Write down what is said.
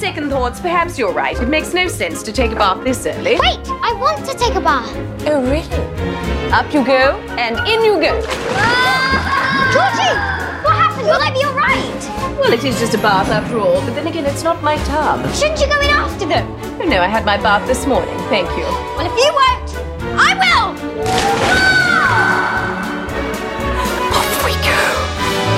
second thoughts, perhaps you're right. It makes no sense to take a bath this early. Wait, I want to take a bath. Oh, really? Up you go, and in you go. Georgie, what happened? Will I be all right? Well, it is just a bath after all, but then again, it's not my tub. Shouldn't you go in after them? Oh, no, I had my bath this morning, thank you. Well, if you weren't